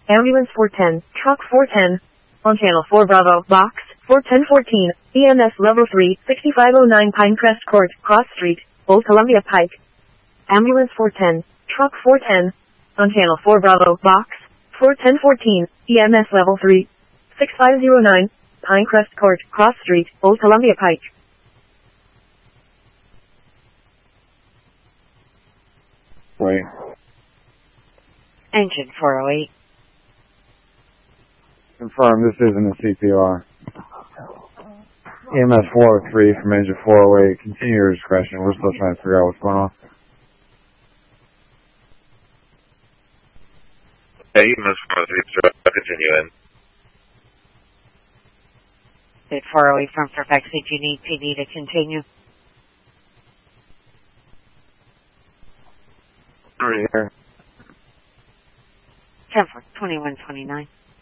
Ambulance 410, Truck 410. On Channel 4 Bravo, Box 41014, EMS Level 3, 6509 Pinecrest Court, Cross Street, Old Columbia Pike. Ambulance 410, Truck 410. On Channel 4 Bravo, Box 41014, EMS Level 3, 6509, Pinecrest Court, Cross Street, Old Columbia Pike. Wait. Engine 408. Confirm this isn't a CPR. EMS 403 from engine 408. Continue your discretion. We're still trying to figure out what's going on. Hey, EMS 403, continue in. Bid 408 from Fairfax. Did you need PD to continue? Right here. 10 for 2129.